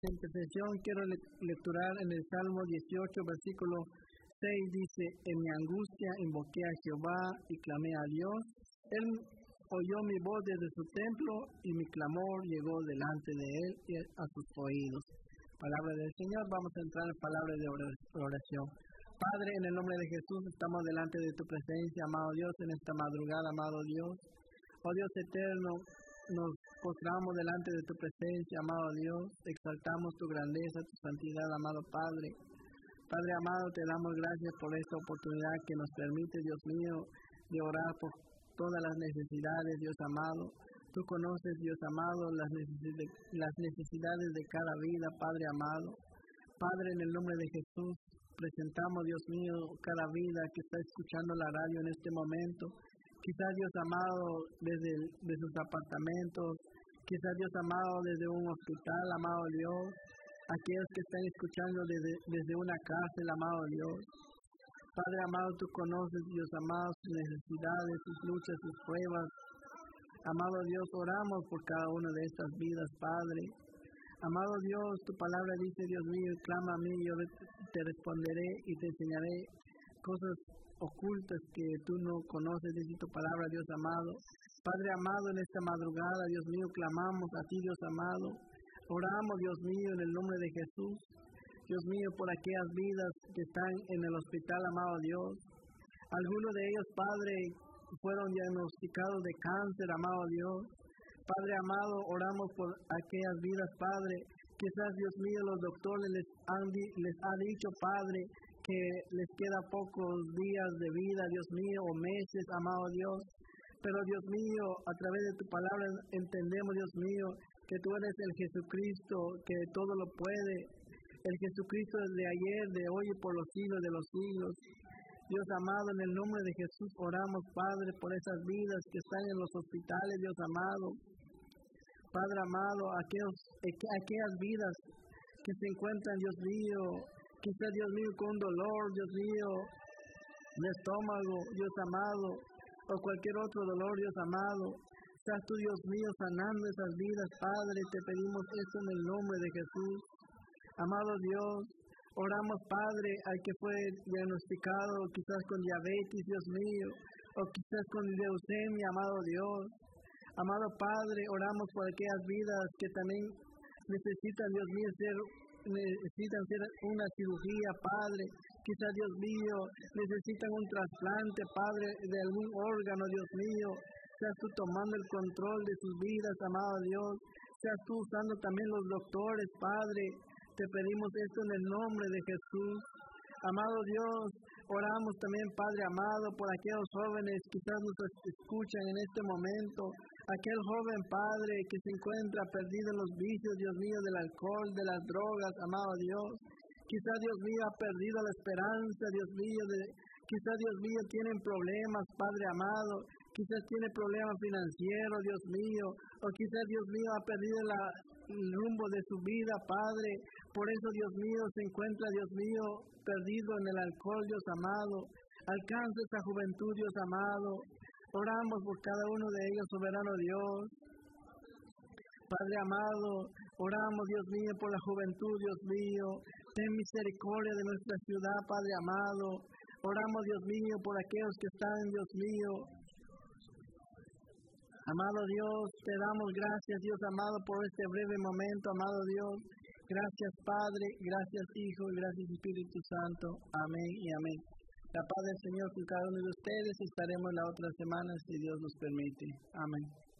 intercesión quiero lecturar en el Salmo 18, versículo 6, dice: en mi angustia invoqué a Jehová y clamé a Dios. Él oyó mi voz desde su templo y mi clamor llegó delante de él y a sus oídos. Palabra del Señor. Vamos a entrar en palabra de oración. Padre, en el nombre de Jesús estamos delante de tu presencia, amado Dios, en esta madrugada, amado Dios. Oh Dios eterno, nos postramos delante de tu presencia, amado Dios, exaltamos tu grandeza, tu santidad, amado Padre. Padre amado, te damos gracias por esta oportunidad que nos permite, Dios mío, de orar por todas las necesidades, Dios amado. Tú conoces, Dios amado, las necesidades de cada vida, Padre amado. Padre, en el nombre de Jesús, presentamos, Dios mío, cada vida que está escuchando la radio en este momento. Quizás, Dios amado, desde sus apartamentos, quizás, Dios amado, desde un hospital, amado Dios, aquellos que están escuchando desde una cárcel, amado Dios. Padre amado, tú conoces, Dios amado, sus necesidades, sus luchas, sus pruebas. Amado Dios, oramos por cada una de estas vidas, Padre. Amado Dios, tu palabra dice, Dios mío, clama a mí, yo te responderé y te enseñaré cosas ocultas que tú no conoces, dice tu palabra, Dios amado. Padre amado, en esta madrugada, Dios mío, clamamos a ti, Dios amado. Oramos, Dios mío, en el nombre de Jesús. Dios mío, por aquellas vidas que están en el hospital, amado Dios. Algunos de ellos, Padre, fueron diagnosticados de cáncer, amado Dios. Padre amado, oramos por aquellas vidas, Padre. Quizás, Dios mío, los doctores les ha dicho, Padre, que les queda pocos días de vida, Dios mío, o meses, amado Dios. Pero, Dios mío, a través de tu palabra entendemos, Dios mío, que tú eres el Jesucristo, que todo lo puede. El Jesucristo de ayer, de hoy y por los siglos de los siglos. Dios amado, en el nombre de Jesús oramos, Padre, por esas vidas que están en los hospitales, Dios amado. Padre amado, aquellas vidas que se encuentran, Dios mío, quizás, Dios mío, con dolor, Dios mío, de estómago, Dios amado, o cualquier otro dolor, Dios amado. Estás tú, Dios mío, sanando esas vidas, Padre. Te pedimos esto en el nombre de Jesús. Amado Dios, oramos, Padre, al que fue diagnosticado quizás con diabetes, Dios mío, o quizás con leucemia, amado Dios. Amado Padre, oramos por aquellas vidas que también necesitan, Dios mío, necesitan hacer una cirugía, Padre. Quizás, Dios mío, necesitan un trasplante, Padre, de algún órgano, Dios mío. Seas tú tomando el control de sus vidas, amado Dios. Seas tú usando también los doctores, Padre. Te pedimos esto en el nombre de Jesús. Amado Dios, oramos también, Padre amado, por aquellos jóvenes que quizás nos escuchan en este momento. Aquel joven, Padre, que se encuentra perdido en los vicios, Dios mío, del alcohol, de las drogas, amado Dios. Quizás, Dios mío, ha perdido la esperanza, Dios mío. Quizás, Dios mío, tienen problemas, Padre amado. Quizás tiene problemas financieros, Dios mío. O quizás, Dios mío, ha perdido el rumbo de su vida, Padre. Por eso, Dios mío, se encuentra, Dios mío, perdido en el alcohol, Dios amado. Alcanza esa juventud, Dios amado. Oramos por cada uno de ellos, soberano Dios. Padre amado, oramos, Dios mío, por la juventud, Dios mío. Ten misericordia de nuestra ciudad, Padre amado. Oramos, Dios mío, por aquellos que están, Dios mío. Amado Dios, te damos gracias, Dios amado, por este breve momento, amado Dios. Gracias, Padre, gracias, Hijo, y gracias, Espíritu Santo. Amén y amén. La paz del Señor con cada uno de ustedes. Estaremos la otra semana, si Dios nos permite. Amén.